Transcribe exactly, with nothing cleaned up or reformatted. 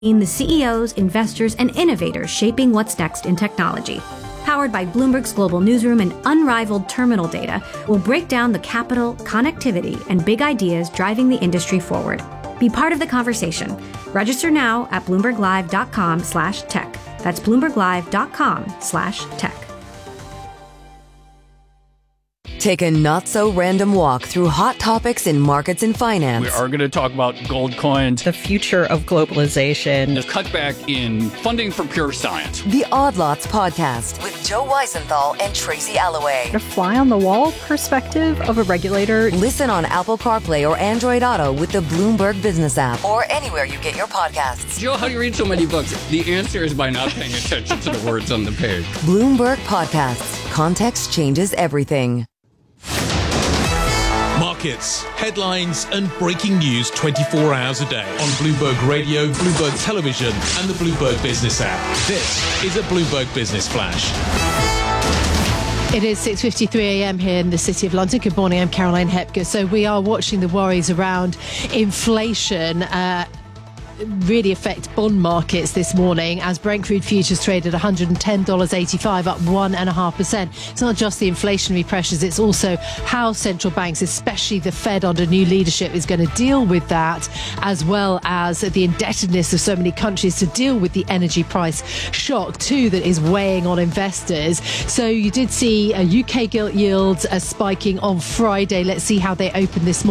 The C E Os, investors, and innovators shaping what's next in technology. Powered by Bloomberg's global newsroom and unrivaled terminal data, we'll break down the capital, connectivity, and big ideas driving the industry forward. Be part of the conversation. Register now at bloomberglive.com slash tech. That's bloomberglive.com slash tech. Take a not-so-random walk through hot topics in markets and finance. We are going to talk about gold coins, the future of globalization, the cutback in funding for pure science. The Odd Lots podcast with Joe Weisenthal and Tracy Alloway. The fly-on-the-wall perspective of a regulator. Listen on Apple CarPlay or Android Auto with the Bloomberg Business app or anywhere you get your podcasts. Joe, how do you read so many books? The answer is by not paying attention to the words on the page. Bloomberg Podcasts. Context changes everything. Markets, headlines, and breaking news twenty-four hours a day on Bloomberg Radio, Bloomberg Television, and the Bloomberg Business app. This is a Bloomberg Business Flash. It is six fifty-three a.m. here in the City of London. Good morning, I'm Caroline Hepker. So we are watching the worries around inflation uh, really affect bond markets this morning as Brent crude futures traded one hundred ten dollars and eighty-five cents, up one point five percent. It's not just the inflationary pressures, it's also how central banks, especially the Fed under new leadership, is going to deal with that, as well as the indebtedness of so many countries to deal with the energy price shock too that is weighing on investors. So you did see uh, U K gilt yields uh, spiking on Friday. Let's see how they open this morning.